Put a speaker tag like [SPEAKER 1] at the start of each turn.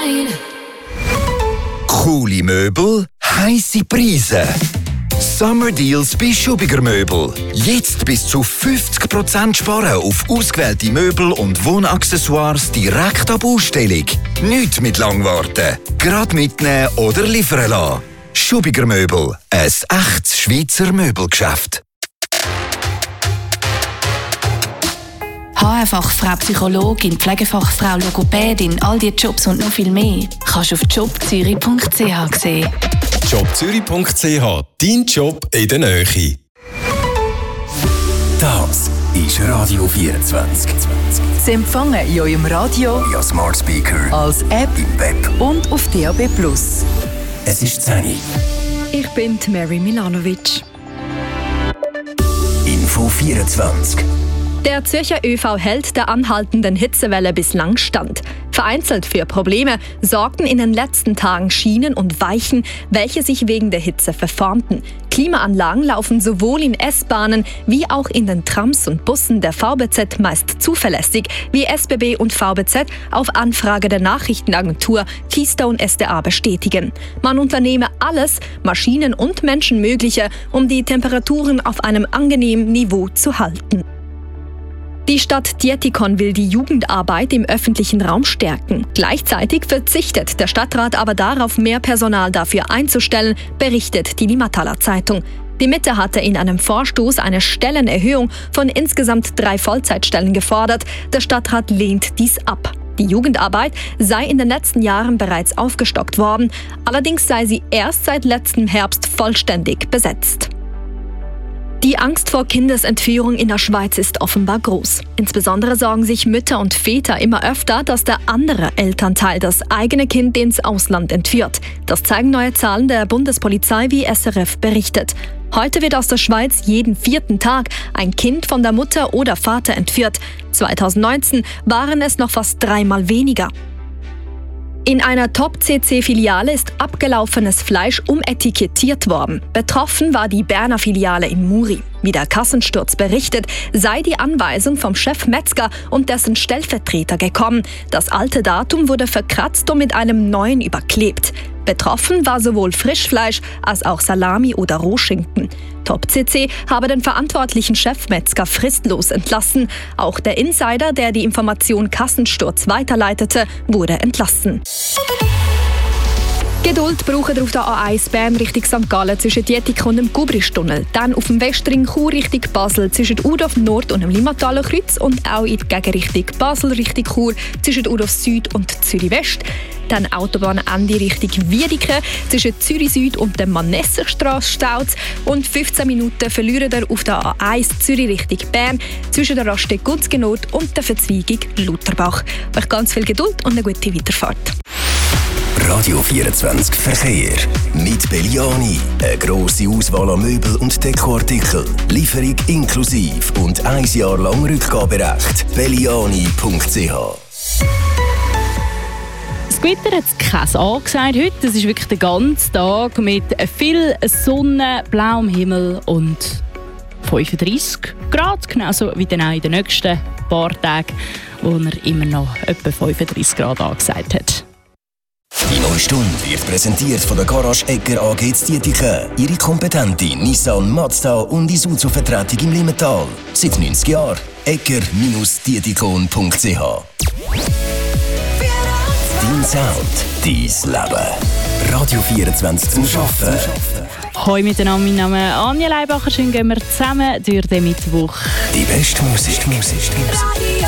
[SPEAKER 1] Coole Möbel, heisse Preise. Summer Deals bei Schubiger Möbel. Jetzt bis zu 50% sparen auf ausgewählte Möbel und Wohnaccessoires direkt ab Ausstellung. Nicht mit Langwarten. Gerade mitnehmen oder liefern lassen. Schubiger Möbel. Ein echtes Schweizer Möbelgeschäft.
[SPEAKER 2] HR-Fachfrau Psychologin, Pflegefachfrau Logopädin, all diese Jobs und noch viel mehr kannst du auf jobzürich.ch sehen.
[SPEAKER 3] jobzürich.ch, dein Job in der Nähe.
[SPEAKER 4] Das ist Radio 24.
[SPEAKER 5] Sie empfangen in eurem Radio,
[SPEAKER 4] via Smart Speaker,
[SPEAKER 5] als App
[SPEAKER 4] im Web
[SPEAKER 5] und auf DAB+.
[SPEAKER 4] Es ist 10 Uhr.
[SPEAKER 5] Ich bin Mary Milanovic.
[SPEAKER 4] Info 24.
[SPEAKER 6] Der Zürcher ÖV hält der anhaltenden Hitzewelle bislang stand. Vereinzelt für Probleme sorgten in den letzten Tagen Schienen und Weichen, welche sich wegen der Hitze verformten. Klimaanlagen laufen sowohl in S-Bahnen wie auch in den Trams und Bussen der VBZ meist zuverlässig, wie SBB und VBZ auf Anfrage der Nachrichtenagentur Keystone SDA bestätigen. Man unternehme alles, Maschinen und Menschen Mögliche, um die Temperaturen auf einem angenehmen Niveau zu halten. Die Stadt Dietikon will die Jugendarbeit im öffentlichen Raum stärken. Gleichzeitig verzichtet der Stadtrat aber darauf, mehr Personal dafür einzustellen, berichtet die Limataler Zeitung. Die Mitte hatte in einem Vorstoß eine Stellenerhöhung von insgesamt 3 Vollzeitstellen gefordert. Der Stadtrat lehnt dies ab. Die Jugendarbeit sei in den letzten Jahren bereits aufgestockt worden. Allerdings sei sie erst seit letztem Herbst vollständig besetzt. Die Angst vor Kindesentführung in der Schweiz ist offenbar groß. Insbesondere sorgen sich Mütter und Väter immer öfter, dass der andere Elternteil das eigene Kind ins Ausland entführt. Das zeigen neue Zahlen der Bundespolizei, wie SRF berichtet. Heute wird aus der Schweiz jeden 4. Tag ein Kind von der Mutter oder Vater entführt. 2019 waren es noch fast 3-mal weniger. In einer Top-CC-Filiale ist abgelaufenes Fleisch umetikettiert worden. Betroffen war die Berner Filiale in Muri. Wie der Kassensturz berichtet, sei die Anweisung vom Chef Metzger und dessen Stellvertreter gekommen. Das alte Datum wurde verkratzt und mit einem neuen überklebt. Betroffen war sowohl Frischfleisch als auch Salami oder Rohschinken. Top-CC habe den verantwortlichen Chefmetzger fristlos entlassen. Auch der Insider, der die Information Kassensturz weiterleitete, wurde entlassen. Geduld brauchen auf der A1 Bern Richtung St. Gallen zwischen Dietikon und dem Gubristunnel. Dann auf dem Westring Chur Richtung Basel zwischen Udorf Nord und dem Limataler Kreuz und auch in die Gegenrichtung Basel Richtung Chur zwischen Udorf Süd und Zürich West. Dann Autobahnende Richtung Wiedeke zwischen Zürich Süd und der Manesserstrasse staut. Und 15 Minuten verlieren wir auf der A1 Zürich Richtung Bern zwischen der Raststätte Gunzgen Nord und der Verzweigung Lutherbach. Euch ganz viel Geduld und eine gute Weiterfahrt.
[SPEAKER 4] Radio 24 Verkehr. Mit Belliani. Eine grosse Auswahl an Möbel- und Dekoartikeln. Lieferung inklusive und 1 Jahr lang Rückgaberecht. belliani.ch.
[SPEAKER 7] Das Gewitter hat es kein angesagt heute. Es ist wirklich der ganze Tag mit viel Sonne, blauem Himmel und 35 Grad. Genauso wie dann auch in den nächsten paar Tagen, wo er immer noch etwa 35 Grad angesagt hat.
[SPEAKER 4] Die neue Stunde wird präsentiert von der Garage Egger AG Dietikon. Ihre kompetente Nissan, Mazda und Isuzu-Vertretung im Limmatal. Seit 90 Jahren. egger-dietikon.ch. Dein Sound, dein Leben. Radio 24 zum Arbeiten.
[SPEAKER 7] Hoi miteinander, mein Name ist Anja Leibacher. Schön gehen wir zusammen durch den Mittwoch.
[SPEAKER 4] Die beste Musik.